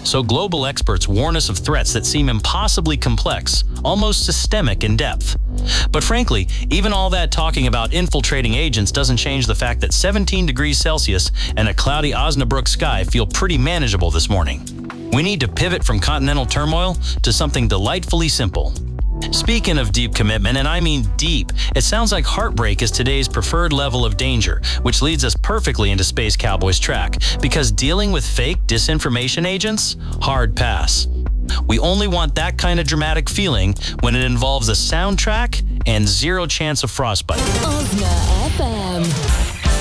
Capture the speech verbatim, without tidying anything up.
So global experts warn us of threats that seem impossibly complex, almost systemic in depth. But frankly, even all that talking about infiltrating agents doesn't change the fact that seventeen degrees Celsius and a cloudy Osnabrück sky feel pretty manageable this morning. We need to pivot from continental turmoil to something delightfully simple. Speaking of deep commitment, and I mean deep, it sounds like heartbreak is today's preferred level of danger, which leads us perfectly into Space Cowboys track, because dealing with fake disinformation agents? Hard pass. We only want that kind of dramatic feeling when it involves a soundtrack and zero chance of frostbite. Osna